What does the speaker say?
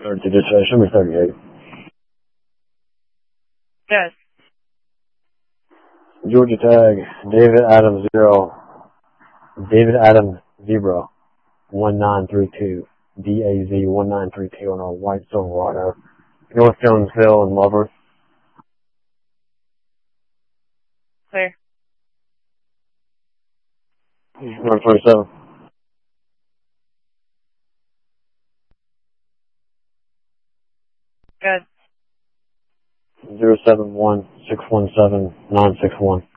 Or did it show me 38? Yes. Georgia tag, David Adams 0, David Adams 0, 1932, DAZ 1932 on a white Silverado, North Jonesville and Lovers. Clear. 127. Good. 071-617-961.